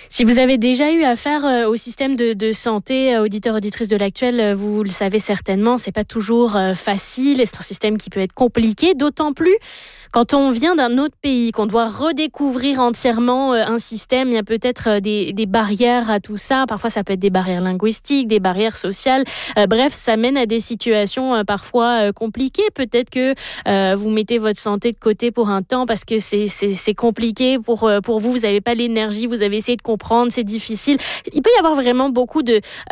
Si vous avez déjà eu affaire au système de santé, auditeurs, auditrices de l'Actuel, vous le savez certainement, c'est pas toujours facile, c'est un système qui peut être compliqué, d'autant plus quand on vient d'un autre pays, qu'on doit redécouvrir entièrement un système, il y a peut-être des barrières à tout ça. Parfois, ça peut être des barrières linguistiques, des barrières sociales. Bref, ça mène à des situations parfois compliquées. Peut-être que vous mettez votre santé de côté pour un temps parce que c'est compliqué pour vous. Vous n'avez pas l'énergie, vous avez essayé de comprendre, c'est difficile. Il peut y avoir vraiment beaucoup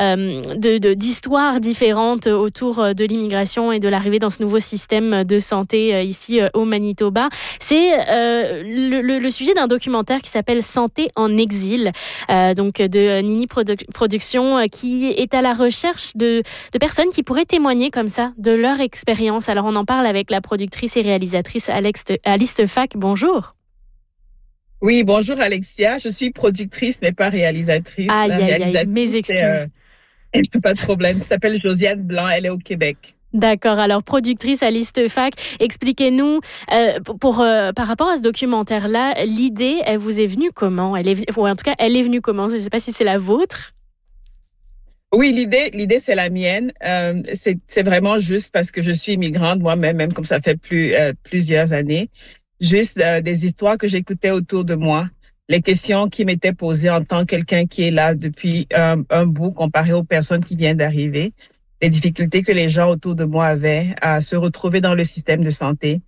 d'histoires différentes autour de l'immigration et de l'arrivée dans ce nouveau système de santé ici au Manitoba. C'est le sujet d'un documentaire qui s'appelle Santé en exil, donc de Nini Productions, qui est à la recherche de personnes qui pourraient témoigner comme ça de leur expérience. Alors on en parle avec la productrice et réalisatrice Alice Tefac. Bonjour. Oui, bonjour Alexia. Je suis productrice mais pas réalisatrice. Aïe, mes excuses. Pas de problème. Elle s'appelle Josiane Blanc, elle est au Québec. D'accord. Alors, productrice Alice Tefac, expliquez-nous, par rapport à ce documentaire-là, l'idée, elle vous est venue comment ? Elle est venue comment ? Je ne sais pas si c'est la vôtre. Oui, l'idée, c'est la mienne. C'est vraiment juste parce que je suis immigrante moi-même, même comme ça fait plusieurs années. Juste des histoires que j'écoutais autour de moi, les questions qui m'étaient posées en tant que quelqu'un qui est là depuis un bout comparé aux personnes qui viennent d'arriver. Les difficultés que les gens autour de moi avaient à se retrouver dans le système de santé,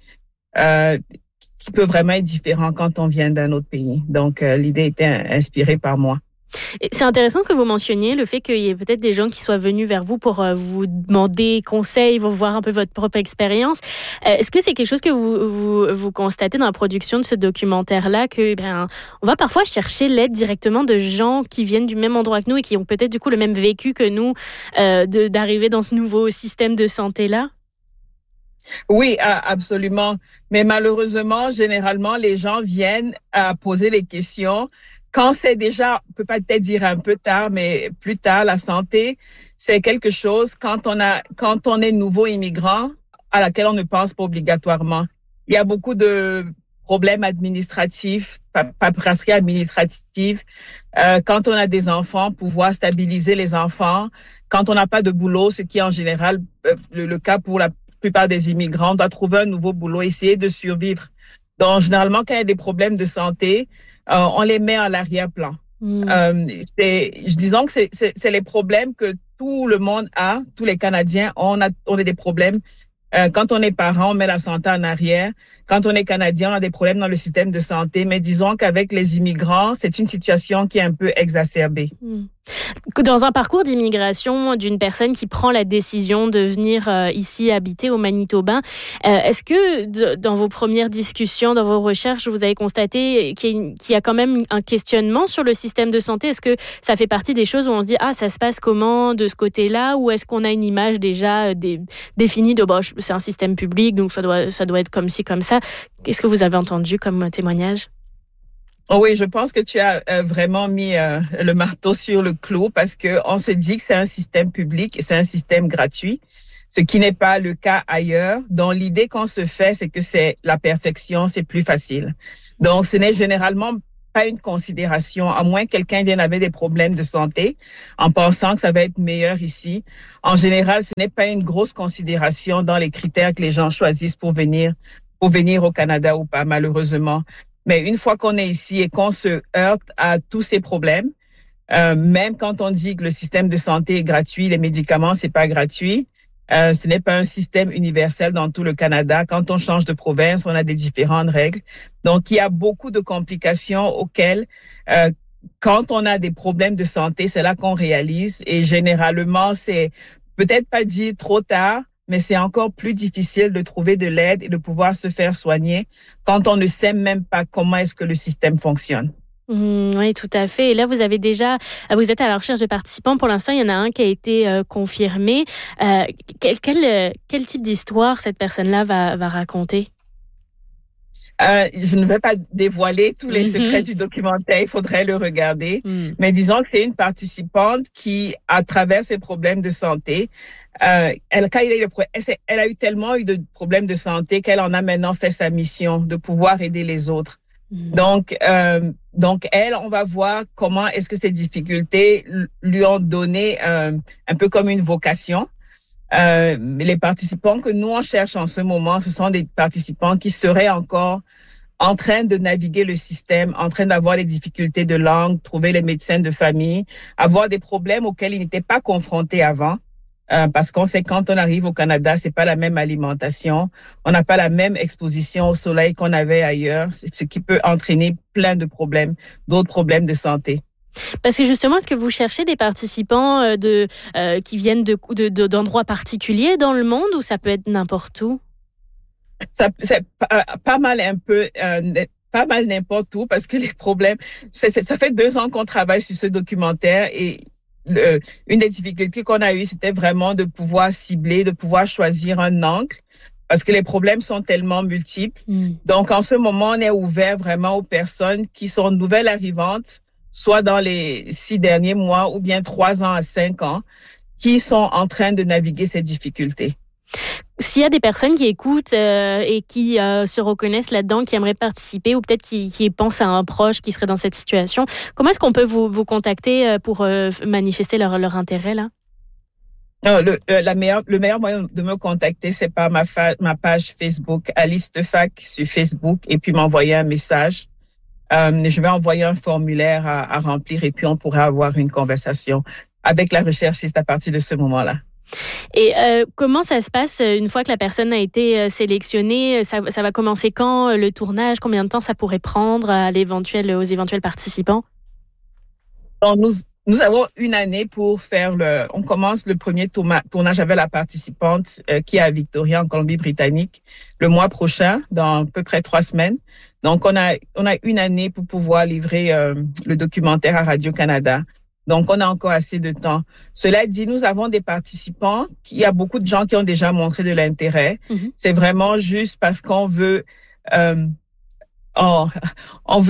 qui peut vraiment être différent quand on vient d'un autre pays. Donc, l'idée était inspirée par moi. Et c'est intéressant que vous mentionniez le fait qu'il y ait peut-être des gens qui soient venus vers vous pour vous demander conseil, vous voir un peu votre propre expérience. Est-ce que c'est quelque chose que vous constatez dans la production de ce documentaire-là, que on va parfois chercher l'aide directement de gens qui viennent du même endroit que nous et qui ont peut-être du coup le même vécu que nous d'arriver dans ce nouveau système de santé-là? Oui, absolument. Mais malheureusement, généralement, les gens viennent à poser des questions quand c'est déjà, on peut pas peut-être dire un peu tard, mais plus tard, la santé, c'est quelque chose quand on est nouveau immigrant à laquelle on ne pense pas obligatoirement. Il y a beaucoup de problèmes administratifs, paperasserie administrative. Quand on a des enfants, pouvoir stabiliser les enfants. Quand on n'a pas de boulot, ce qui est en général le cas pour la plupart des immigrants, on doit trouver un nouveau boulot, essayer de survivre. Donc, généralement, quand il y a des problèmes de santé, on les met à l'arrière-plan. Disons que c'est les problèmes que tout le monde a, tous les Canadiens, on a des problèmes. Quand on est parent, on met la santé en arrière. Quand on est Canadien, on a des problèmes dans le système de santé. Mais disons qu'avec les immigrants, c'est une situation qui est un peu exacerbée. Dans un parcours d'immigration d'une personne qui prend la décision de venir ici habiter au Manitoba, est-ce que dans vos premières discussions, dans vos recherches, vous avez constaté qu'il y a quand même un questionnement sur le système de santé? Est-ce que ça fait partie des choses où on se dit « Ah, ça se passe comment de ce côté-là » ou est-ce qu'on a une image déjà définie de « c'est un système public, donc ça doit être comme ci, comme ça ». Qu'est-ce que vous avez entendu comme témoignage? Oui, je pense que tu as vraiment mis le marteau sur le clou parce que on se dit que c'est un système public et c'est un système gratuit, ce qui n'est pas le cas ailleurs. Donc, l'idée qu'on se fait, c'est que c'est la perfection, c'est plus facile. Donc, ce n'est généralement pas une considération, à moins que quelqu'un vienne avec des problèmes de santé en pensant que ça va être meilleur ici. En général, ce n'est pas une grosse considération dans les critères que les gens choisissent pour venir au Canada ou pas, malheureusement. Mais une fois qu'on est ici et qu'on se heurte à tous ces problèmes, même quand on dit que le système de santé est gratuit, les médicaments, c'est pas gratuit. Ce n'est pas un système universel dans tout le Canada. Quand on change de province, on a des différentes règles. Donc, il y a beaucoup de complications auxquelles, quand on a des problèmes de santé, c'est là qu'on réalise. Et généralement, c'est peut-être pas dit trop tard, mais c'est encore plus difficile de trouver de l'aide et de pouvoir se faire soigner quand on ne sait même pas comment est-ce que le système fonctionne. Oui, tout à fait. Et là, vous êtes à la recherche de participants. Pour l'instant, il y en a un qui a été confirmé. Quel type d'histoire cette personne-là va raconter? Je ne vais pas dévoiler tous les secrets du documentaire, il faudrait le regarder. Mais disons que c'est une participante qui, à travers ses problèmes de santé, elle a eu tellement de problèmes de santé qu'elle en a maintenant fait sa mission de pouvoir aider les autres. Donc elle, on va voir comment est-ce que ces difficultés lui ont donné un peu comme une vocation. Les participants que nous on cherche en ce moment, ce sont des participants qui seraient encore en train de naviguer le système, en train d'avoir les difficultés de langue, trouver les médecins de famille, avoir des problèmes auxquels ils n'étaient pas confrontés avant. Parce qu'on sait quand on arrive au Canada, c'est pas la même alimentation, on n'a pas la même exposition au soleil qu'on avait ailleurs, ce qui peut entraîner plein de problèmes, d'autres problèmes de santé. Parce que justement, est-ce que vous cherchez des participants qui viennent d'endroits particuliers dans le monde ou ça peut être n'importe où? C'est pas mal pas mal n'importe où parce que les problèmes, ça fait 2 ans qu'on travaille sur ce documentaire et une des difficultés qu'on a eues, c'était vraiment de pouvoir cibler, de pouvoir choisir un angle parce que les problèmes sont tellement multiples. Donc, en ce moment, on est ouvert vraiment aux personnes qui sont nouvelles arrivantes, soit dans les 6 derniers mois ou bien 3 ans à 5 ans, qui sont en train de naviguer ces difficultés. S'il y a des personnes qui écoutent et qui se reconnaissent là-dedans, qui aimeraient participer ou peut-être qui pensent à un proche qui serait dans cette situation, comment est-ce qu'on peut vous contacter pour manifester leur intérêt là? Non, le meilleur moyen de me contacter, c'est par ma page Facebook, Alice Tefac sur Facebook, et puis m'envoyer un message. Je vais envoyer un formulaire à remplir et puis on pourra avoir une conversation avec la recherchiste à partir de ce moment-là. Et comment ça se passe une fois que la personne a été sélectionnée? Ça va commencer quand, le tournage? Combien de temps ça pourrait prendre aux éventuels participants? Donc, nous avons 1 année pour faire on commence le premier tournage avec la participante qui est à Victoria en Colombie-Britannique le mois prochain, dans à peu près 3 semaines. Donc, on a 1 année pour pouvoir livrer le documentaire à Radio-Canada. Donc, on a encore assez de temps. Cela dit, nous avons des participants, il y a beaucoup de gens qui ont déjà montré de l'intérêt. C'est vraiment juste parce qu'on veut, on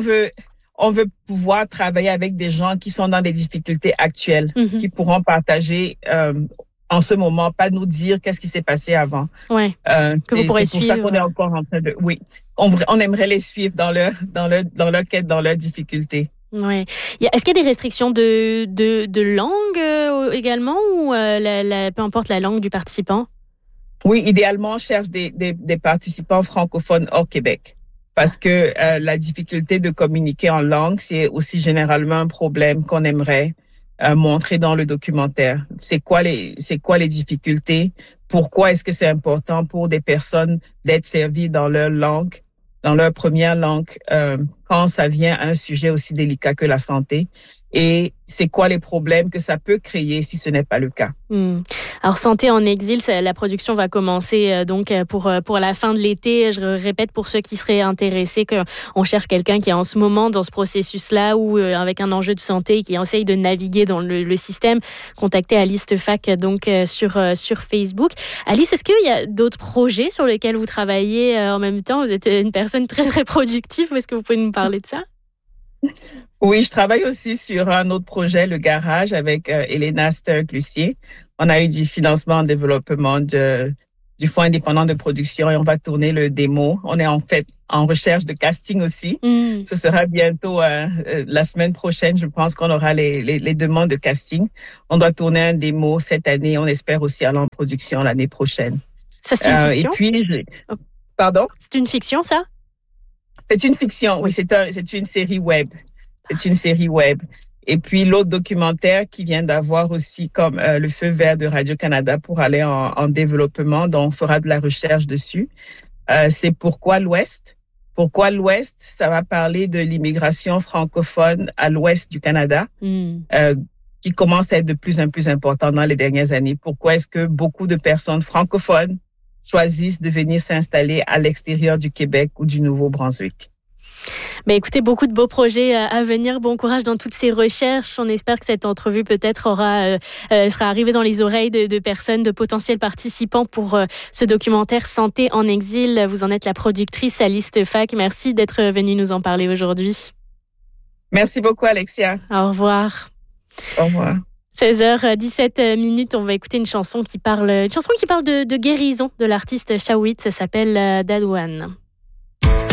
veut pouvoir travailler avec des gens qui sont dans des difficultés actuelles, qui pourront partager en ce moment, pas nous dire qu'est-ce qui s'est passé avant. Ouais. Que vous pourrez suivre. C'est pour ça qu'on est encore en train de, oui, on aimerait les suivre dans leur quête, dans leurs difficultés. Ouais. Est-ce qu'il y a des restrictions de langue également ou peu importe la langue du participant? Oui, idéalement, on cherche des participants francophones hors Québec parce que la difficulté de communiquer en langue, c'est aussi généralement un problème qu'on aimerait montrer dans le documentaire. C'est quoi les difficultés? Pourquoi est-ce que c'est important pour des personnes d'être servies dans leur langue, dans leur première langue, quand ça vient à un sujet aussi délicat que la santé? Et c'est quoi les problèmes que ça peut créer si ce n'est pas le cas? Alors, Santé en exil, la production va commencer donc pour la fin de l'été. Je répète pour ceux qui seraient intéressés qu'on cherche quelqu'un qui est en ce moment dans ce processus-là ou avec un enjeu de santé qui essaye de naviguer dans le système. Contactez Alice Tefac donc sur Facebook. Alice, est-ce qu'il y a d'autres projets sur lesquels vous travaillez en même temps? Vous êtes une personne très, très productive. Est-ce que vous pouvez nous parler de ça? Oui, je travaille aussi sur un autre projet, le garage, avec Elena Sterck-Lucier. On a eu du financement en développement du Fonds indépendant de production et on va tourner le démo. On est en fait en recherche de casting aussi. Ce sera bientôt la semaine prochaine, je pense qu'on aura les demandes de casting. On doit tourner un démo cette année. On espère aussi aller en production l'année prochaine. Ça, c'est une fiction? Et puis, pardon? C'est une fiction, ça? C'est une fiction, oui, c'est une série web. C'est une série web. Et puis, l'autre documentaire qui vient d'avoir aussi comme le feu vert de Radio-Canada pour aller en développement, donc on fera de la recherche dessus. C'est Pourquoi l'Ouest? Pourquoi l'Ouest? Ça va parler de l'immigration francophone à l'Ouest du Canada, qui commence à être de plus en plus important dans les dernières années. Pourquoi est-ce que beaucoup de personnes francophones choisissent de venir s'installer à l'extérieur du Québec ou du Nouveau-Brunswick? Mais écoutez, beaucoup de beaux projets à venir. Bon courage dans toutes ces recherches. On espère que cette entrevue peut-être sera arrivée dans les oreilles de personnes, de potentiels participants pour ce documentaire Santé en exil. Vous en êtes la productrice, Alice Tefac. Merci d'être venue nous en parler aujourd'hui. Merci beaucoup, Alexia. Au revoir. Au revoir. 16h17, on va écouter une chanson qui parle de guérison de l'artiste Shawit. Ça s'appelle Dadouane.